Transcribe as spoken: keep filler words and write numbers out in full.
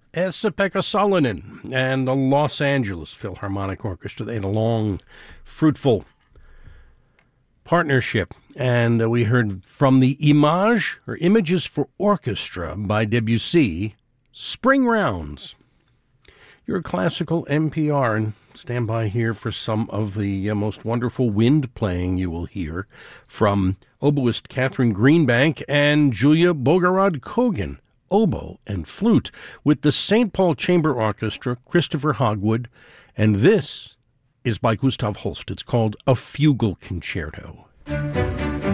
Esa-Pekka Salonen and the Los Angeles Philharmonic Orchestra. They had a long, fruitful partnership. And uh, we heard from the Image, or Images for Orchestra by Debussy, Spring Rounds. You're a classical N P R, and stand by here for some of the uh, most wonderful wind playing you will hear from oboist Catherine Greenbank and Julia Bogorod-Kogan, oboe and flute, with the Saint Paul Chamber Orchestra, Christopher Hogwood, and this is by Gustav Holst. It's called A Fugal Concerto.